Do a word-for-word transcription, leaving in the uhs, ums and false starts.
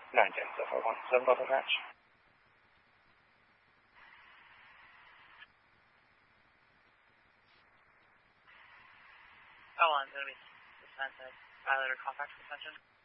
nine ten, so four one, seven Bravo Patch. Oh, well, I'm going to be suspended. Violator contact suspension.